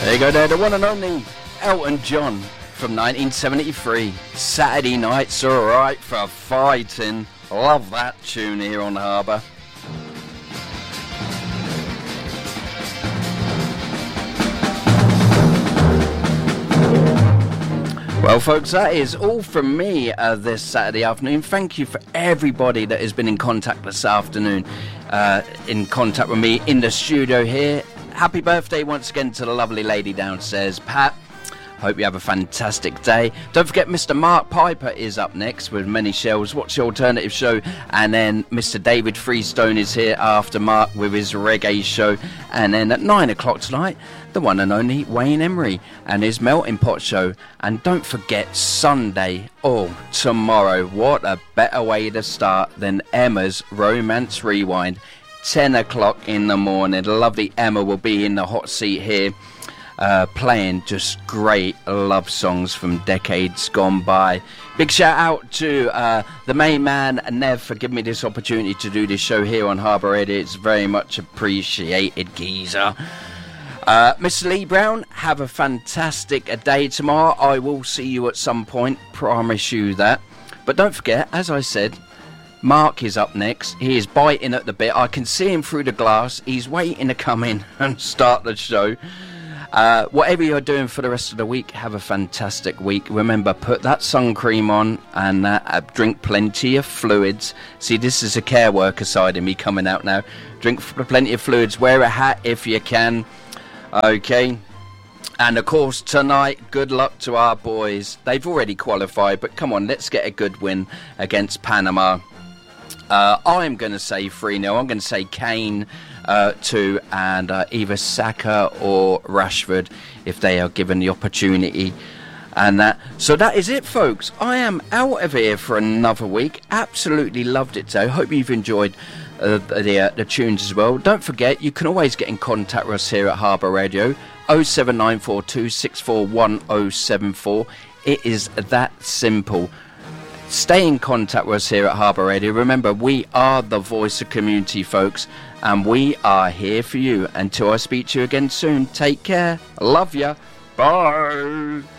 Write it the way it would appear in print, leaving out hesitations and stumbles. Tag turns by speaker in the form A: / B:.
A: There you go there, the one and only Elton John from 1973. Saturday Night's Alright for Fighting. Love that tune here on the Harbour. Well, folks, that is all from me this Saturday afternoon. Thank you for everybody that has been in contact this afternoon, in contact with me in the studio here. Happy birthday once again to the lovely lady downstairs, Pat. Hope you have a fantastic day. Don't forget Mr. Mark Piper is up next with Many Shells. What's Your Alternative Show? And then Mr. David Freestone is here after Mark with his reggae show. And then at 9 o'clock tonight, the one and only Wayne Emery and his Melting Pot show. And don't forget Sunday, tomorrow. What a better way to start than Emma's Romance Rewind. 10 o'clock in the morning. The lovely Emma will be in the hot seat here, playing just great love songs from decades gone by. Big shout out to the main man, Nev, for giving me this opportunity to do this show here on Harbour Radio. It's very much appreciated, geezer. Mr. Lee Brown, have a fantastic day tomorrow. I will see you at some point, promise you that. But don't forget, as I said, Mark is up next. He is biting at the bit. I can see him through the glass. He's waiting to come in and start the show. Whatever you're doing for the rest of the week, have a fantastic week. Remember, put that sun cream on and drink plenty of fluids. See, this is a care worker side of me coming out now. Drink plenty of fluids. Wear a hat if you can. Okay. And of course, tonight, good luck to our boys. They've already qualified, but come on, let's get a good win against Panama. I'm going to say 3-0. I'm going to say Kane 2 and either Saka or Rashford if they are given the opportunity. And that. So that is it, folks. I am out of here for another week. Absolutely loved it, so hope you've enjoyed the tunes as well. Don't forget, you can always get in contact with us here at Harbour Radio. 07942 641074. It is that simple. Stay in contact with us here at Harbour Radio. Remember, we are the voice of community, folks, and we are here for you. Until I speak to you again soon, take care. Love ya. Bye.